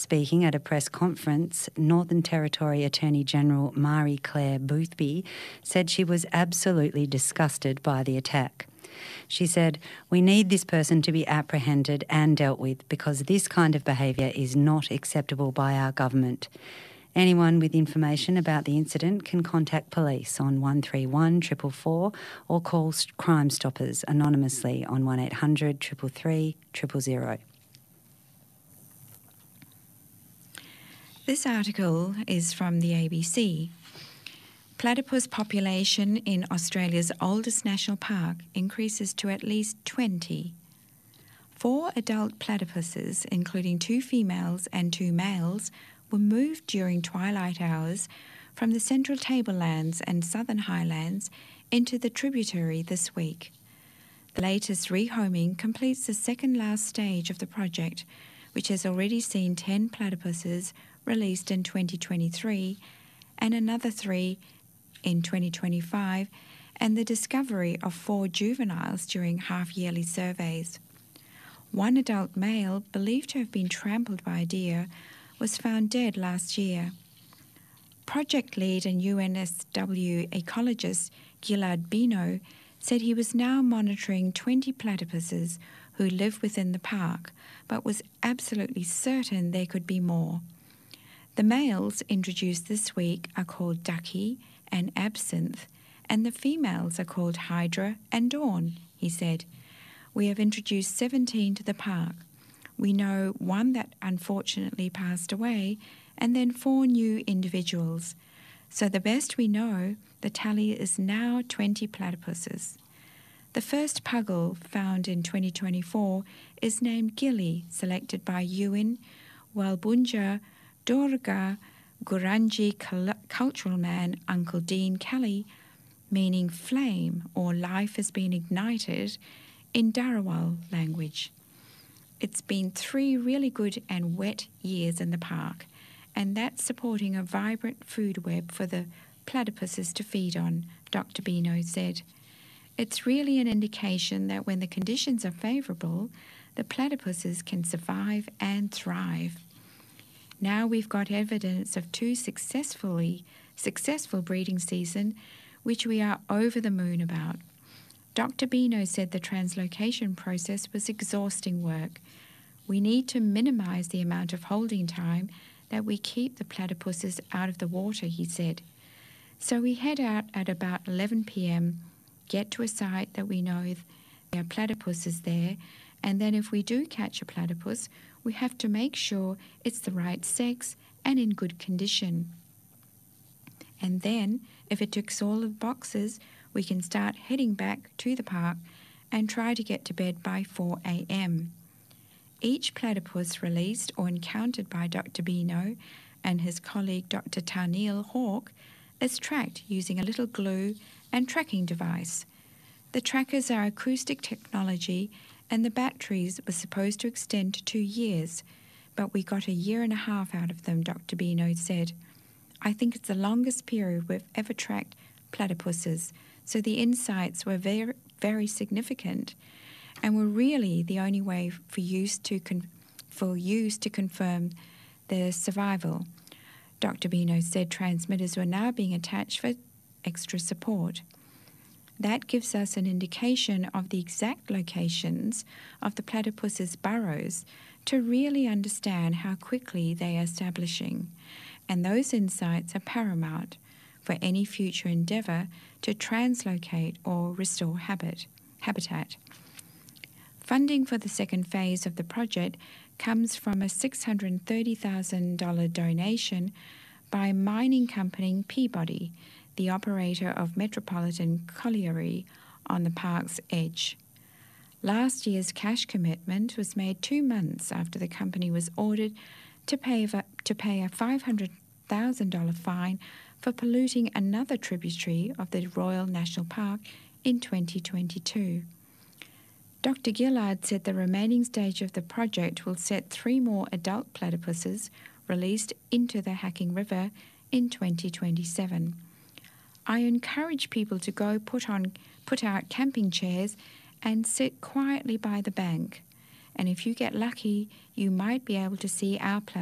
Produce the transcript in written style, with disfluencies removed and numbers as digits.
Speaking at a press conference, Northern Territory Attorney General Marie-Claire Boothby said she was absolutely disgusted by the attack. She said, "We need this person to be apprehended and dealt with because this kind of behaviour is not acceptable by our government. Anyone with information about the incident can contact police on 131 444 or call Crime Stoppers anonymously on 1800 333 000." This article is from the ABC. Platypus population in Australia's oldest national park increases to at least 20. 4 adult platypuses, including 2 females and 2 males, were moved during twilight hours from the Central Tablelands and Southern Highlands into the tributary this week. The latest rehoming completes the second last stage of the project, which has already seen 10 platypuses released in 2023 and another 3 in 2025, and the discovery of 4 juveniles during half-yearly surveys. One adult male, believed to have been trampled by a deer, was found dead last year. Project lead and UNSW ecologist Gilad Bino said he was now monitoring 20 platypuses who live within the park, but was absolutely certain there could be more. The males introduced this week are called Ducky and Absinthe, and the females are called Hydra and Dawn, he said. "We have introduced 17 to the park. We know 1 that unfortunately passed away, and then 4 new individuals. So the best we know, the tally is now 20 platypuses. The first puggle, found in 2024, is named Gilly, selected by Yuin Walbunja Durga Guranji cultural man Uncle Dean Kelly, meaning flame or life has been ignited in Dharawal language. It's been 3 really good and wet years in the park, and that's supporting a vibrant food web for the platypuses to feed on, Dr. Bino said. It's really an indication that when the conditions are favourable, the platypuses can survive and thrive. Now we've got evidence of 2 successful breeding season, which we are over the moon about. Dr. Bino said the translocation process was exhausting work. We need to minimise the amount of holding time that we keep the platypuses out of the water, he said. So we head out at about 11 p.m, get to a site that we know there are platypuses there, and then if we do catch a platypus, we have to make sure it's the right sex and in good condition. And then, if it ticks all the boxes, we can start heading back to the park and try to get to bed by 4 a.m. Each platypus released or encountered by Dr. Bino and his colleague Dr. Tarneel Hawke is tracked using a little glue and tracking device. The trackers are acoustic technology, and the batteries were supposed to extend to 2 years, but we got 1.5 years out of them, Dr. Bino said. "I think it's the longest period we've ever tracked platypuses, so the insights were very, very significant and were really the only way for use to confirm their survival." Dr. Bino said transmitters were now being attached for extra support. That gives us an indication of the exact locations of the platypus's burrows to really understand how quickly they are establishing, and those insights are paramount for any future endeavour to translocate or restore habitat. Funding for the second phase of the project comes from a $630,000 donation by mining company Peabody, the operator of Metropolitan Colliery on the park's edge. Last year's cash commitment was made 2 months after the company was ordered to pay a $500,000 fine for polluting another tributary of the Royal National Park in 2022. Dr. Gilad said the remaining stage of the project will set 3 more adult platypuses released into the Hacking River in 2027. "I encourage people to go put out camping chairs and sit quietly by the bank. And if you get lucky, you might be able to see our